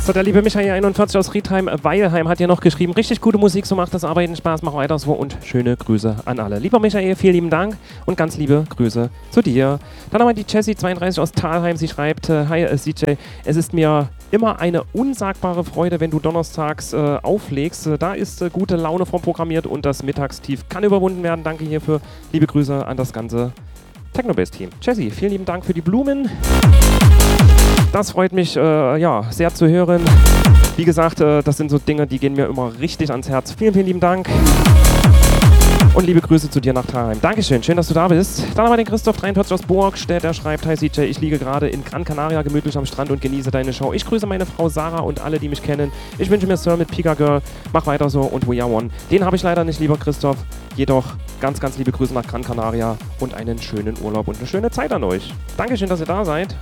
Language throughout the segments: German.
So, der liebe Michael41 aus Riedheim-Weilheim hat hier noch geschrieben, richtig gute Musik, so macht das Arbeiten Spaß, mach weiter so und schöne Grüße an alle. Lieber Michael, vielen lieben Dank und ganz liebe Grüße zu dir. Dann haben wir die Jessie32 aus Thalheim, sie schreibt, hi CJ, es ist mir immer eine unsagbare Freude, wenn du donnerstags auflegst. Da ist gute Laune vorprogrammiert und das Mittagstief kann überwunden werden. Danke hierfür, liebe Grüße an das ganze Technobase-Team. Jessie, vielen lieben Dank für die Blumen. Das freut mich ja, sehr zu hören. Wie gesagt, das sind so Dinge, die gehen mir immer richtig ans Herz. Vielen, vielen lieben Dank. Und liebe Grüße zu dir nach Thalheim. Dankeschön, schön, dass du da bist. Dann haben wir den Christoph43 aus Burgstedt, der schreibt, hi CJ, ich liege gerade in Gran Canaria gemütlich am Strand und genieße deine Show. Ich grüße meine Frau Sarah und alle, die mich kennen. Ich wünsche mir Sir mit Pika Girl, mach weiter so und We Are One. Den habe ich leider nicht, lieber Christoph. Jedoch ganz, ganz liebe Grüße nach Gran Canaria und einen schönen Urlaub und eine schöne Zeit an euch. Dankeschön, dass ihr da seid.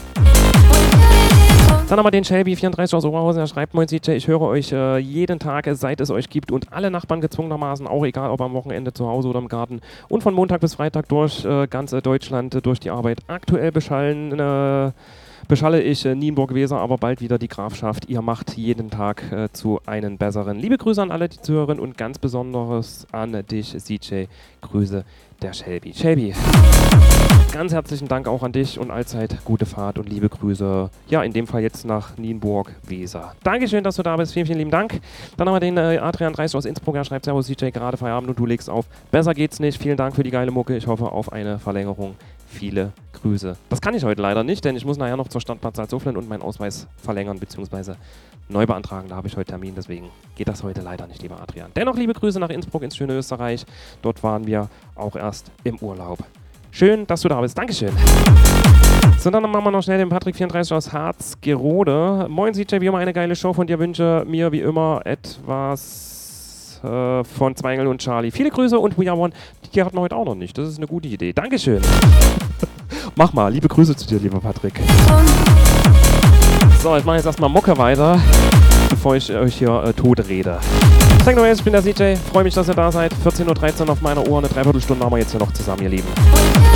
Dann haben wir den Shelby34 aus Oberhausen, er schreibt, moin CJ, ich höre euch jeden Tag, seit es euch gibt und alle Nachbarn gezwungenermaßen, auch egal ob am Wochenende zu Hause oder im Garten und von Montag bis Freitag durch ganz Deutschland, durch die Arbeit. Aktuell beschalle ich Nienburg-Weser, aber bald wieder die Grafschaft. Ihr macht jeden Tag zu einem besseren. Liebe Grüße an alle, die zuhören und ganz besonderes an dich, CJ. Grüße der Shelby. Shelby, ganz herzlichen Dank auch an dich und allzeit gute Fahrt und liebe Grüße. Ja, in dem Fall jetzt nach Nienburg-Weser. Dankeschön, dass du da bist. Vielen, vielen lieben Dank. Dann haben wir den Adrian30 aus Innsbruck. Er schreibt, servus CJ, gerade Feierabend und du legst auf. Besser geht's nicht. Vielen Dank für die geile Mucke. Ich hoffe auf eine Verlängerung. Viele Grüße. Das kann ich heute leider nicht, denn ich muss nachher noch zur Stadtbad Salzuflen und meinen Ausweis verlängern bzw. neu beantragen. Da habe ich heute Termin, deswegen geht das heute leider nicht, lieber Adrian. Dennoch liebe Grüße nach Innsbruck ins schöne Österreich. Dort waren wir auch erst im Urlaub. Schön, dass du da bist. Dankeschön. So, dann machen wir noch schnell den Patrick34 aus Harzgerode. Moin CJ, wie immer eine geile Show von dir. Wünsche mir wie immer etwas von Zweingel und Charlie. Viele Grüße und We Are One. Die hatten wir heute auch noch nicht. Das ist eine gute Idee. Dankeschön. Mach mal. Liebe Grüße zu dir, lieber Patrick. So, ich mache jetzt erstmal Mucke weiter, bevor ich euch hier tot rede. Ich bin der CJ. Freue mich, dass ihr da seid. 14:13 Uhr auf meiner Uhr. Eine Dreiviertelstunde haben wir jetzt hier noch zusammen, ihr Lieben.